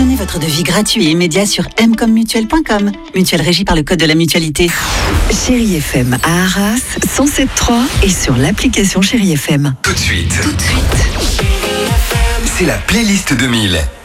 Obtenez votre devis gratuit et immédiat sur m-comme-mutuelle.com. Mutuelle régie par le code de la mutualité. Chérie FM à Arras, 107.3 et sur l'application Chérie FM. Tout de suite. C'est la playlist 2000.